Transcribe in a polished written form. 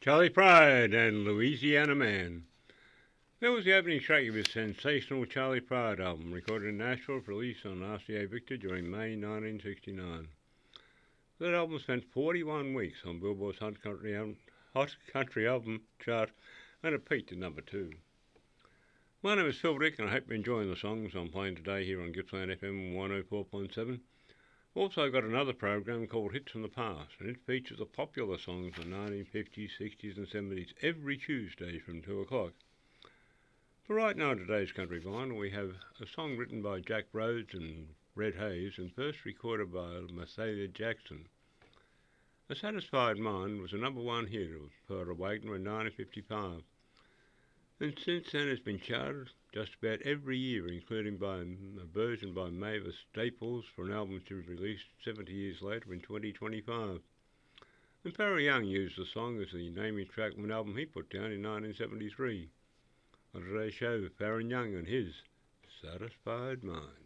Charlie Pride and Louisiana Man. That was the opening track of his sensational Charlie Pride album, recorded in Nashville for release on RCA Victor during May 1969. That album spent 41 weeks on Billboard's Hot Country Album chart and it peaked at number 2. My name is Phil Dick and I hope you're enjoying the songs I'm playing today here on Gippsland FM 104.7. Also got another program called Hits from the Past, and it features the popular songs of the 1950s, 60s and 70s every Tuesday from 2 o'clock. For right now, today's Country Vine, we have a song written by Jack Rhodes and Red Hayes and first recorded by Mahalia Jackson. A Satisfied Mind was a number 1 hit of Pearl Wagner in 1955, and since then it's been charted just about every year, including by a version by Mavis Staples for an album to be released 70 years later in 2025. And Barry Young used the song as the naming track of an album he put down in 1973. On today's show, Barry Young and his Satisfied Mind.